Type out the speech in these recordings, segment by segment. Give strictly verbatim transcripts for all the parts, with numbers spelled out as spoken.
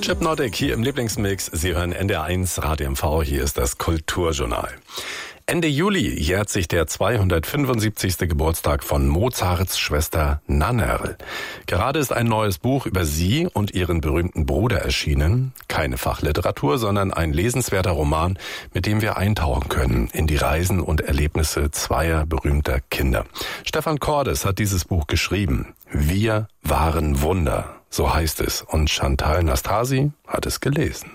Hypnotic hier im Lieblingsmix. Sie hören N D R eins Radio M V. Hier ist das Kulturjournal. Ende Juli jährt sich der zweihundertfünfundsiebzigste Geburtstag von Mozarts Schwester Nannerl. Gerade ist ein neues Buch über sie und ihren berühmten Bruder erschienen. Keine Fachliteratur, sondern ein lesenswerter Roman, mit dem wir eintauchen können in die Reisen und Erlebnisse zweier berühmter Kinder. Stefan Cordes hat dieses Buch geschrieben. Wir waren Wunder, so heißt es. Und Chantal Nastasi hat es gelesen.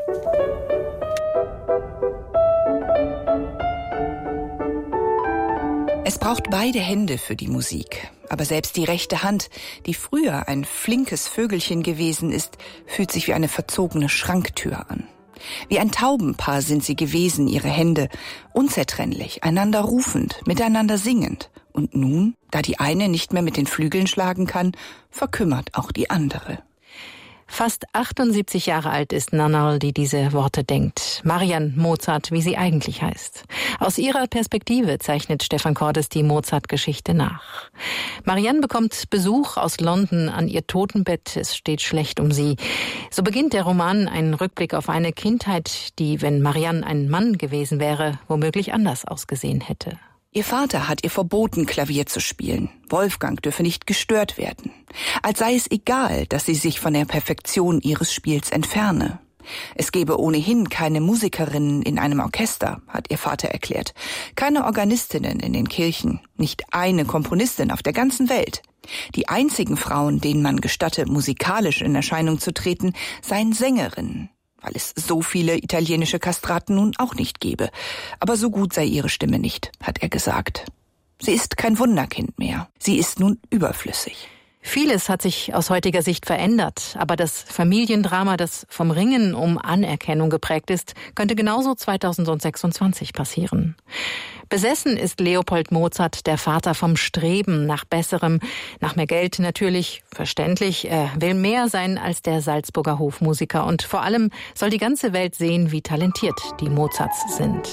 Es braucht beide Hände für die Musik. Aber selbst die rechte Hand, die früher ein flinkes Vögelchen gewesen ist, fühlt sich wie eine verzogene Schranktür an. Wie ein Taubenpaar sind sie gewesen, ihre Hände, unzertrennlich, einander rufend, miteinander singend. Und nun, da die eine nicht mehr mit den Flügeln schlagen kann, verkümmert auch die andere. Fast achtundsiebzig Jahre alt ist Nannerl, die diese Worte denkt. Marianne Mozart, wie sie eigentlich heißt. Aus ihrer Perspektive zeichnet Stefan Cordes die Mozart-Geschichte nach. Marianne bekommt Besuch aus London an ihr Totenbett. Es steht schlecht um sie. So beginnt der Roman, ein Rückblick auf eine Kindheit, die, wenn Marianne ein Mann gewesen wäre, womöglich anders ausgesehen hätte. Ihr Vater hat ihr verboten, Klavier zu spielen. Wolfgang dürfe nicht gestört werden. Als sei es egal, dass sie sich von der Perfektion ihres Spiels entferne. Es gebe ohnehin keine Musikerinnen in einem Orchester, hat ihr Vater erklärt. Keine Organistinnen in den Kirchen, nicht eine Komponistin auf der ganzen Welt. Die einzigen Frauen, denen man gestatte, musikalisch in Erscheinung zu treten, seien Sängerinnen. Weil es so viele italienische Kastraten nun auch nicht gebe. Aber so gut sei ihre Stimme nicht, hat er gesagt. Sie ist kein Wunderkind mehr. Sie ist nun überflüssig. Vieles hat sich aus heutiger Sicht verändert, aber das Familiendrama, das vom Ringen um Anerkennung geprägt ist, könnte genauso zweitausendsechsundzwanzig passieren. Besessen ist Leopold Mozart, der Vater, vom Streben nach Besserem, nach mehr Geld natürlich, verständlich. Er will mehr sein als der Salzburger Hofmusiker und vor allem soll die ganze Welt sehen, wie talentiert die Mozarts sind.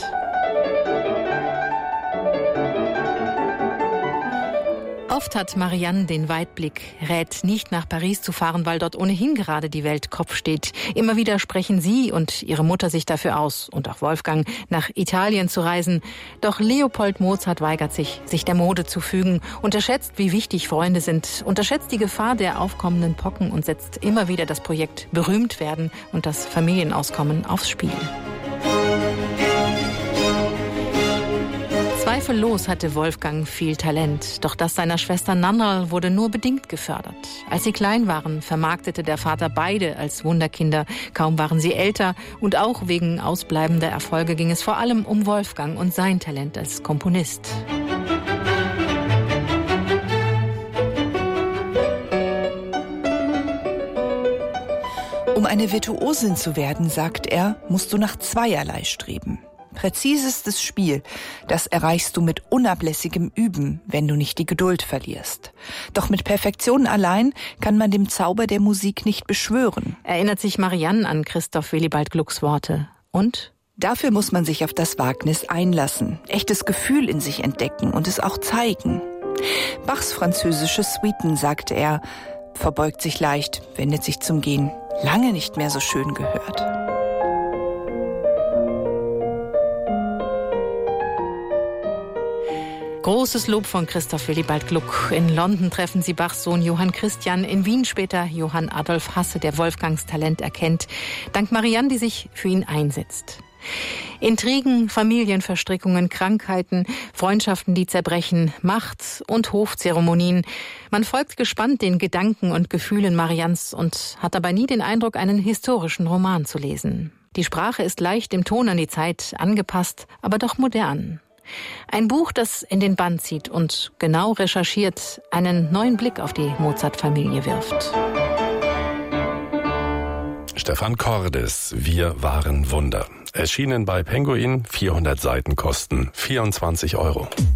Oft hat Marianne den Weitblick, rät nicht nach Paris zu fahren, weil dort ohnehin gerade die Welt Kopf steht. Immer wieder sprechen sie und ihre Mutter sich dafür aus, und auch Wolfgang, nach Italien zu reisen. Doch Leopold Mozart weigert sich, sich der Mode zu fügen, unterschätzt, wie wichtig Freunde sind, unterschätzt die Gefahr der aufkommenden Pocken und setzt immer wieder das Projekt berühmt werden und das Familienauskommen aufs Spiel. Zweifellos hatte Wolfgang viel Talent, doch das seiner Schwester Nannerl wurde nur bedingt gefördert. Als sie klein waren, vermarktete der Vater beide als Wunderkinder. Kaum waren sie älter und auch wegen ausbleibender Erfolge ging es vor allem um Wolfgang und sein Talent als Komponist. Um eine Virtuosin zu werden, sagt er, musst du nach zweierlei streben. Präzisestes Spiel, das erreichst du mit unablässigem Üben, wenn du nicht die Geduld verlierst. Doch mit Perfektion allein kann man dem Zauber der Musik nicht beschwören. Erinnert sich Marianne an Christoph Willibald Glucks Worte. Und? Dafür muss man sich auf das Wagnis einlassen, echtes Gefühl in sich entdecken und es auch zeigen. Bachs französische Suiten, sagte er, verbeugt sich leicht, wendet sich zum Gehen. Lange nicht mehr so schön gehört. Großes Lob von Christoph Willibald Gluck. In London treffen sie Bachs Sohn Johann Christian, in Wien später Johann Adolf Hasse, der Wolfgangs Talent erkennt, dank Marianne, die sich für ihn einsetzt. Intrigen, Familienverstrickungen, Krankheiten, Freundschaften, die zerbrechen, Macht und Hofzeremonien. Man folgt gespannt den Gedanken und Gefühlen Mariannes und hat dabei nie den Eindruck, einen historischen Roman zu lesen. Die Sprache ist leicht dem Ton an die Zeit angepasst, aber doch modern. Ein Buch, das in den Bann zieht und genau recherchiert, einen neuen Blick auf die Mozart-Familie wirft. Stefan Cordes, Wir waren Wunder. Erschienen bei Penguin, vierhundert Seiten kosten vierundzwanzig Euro.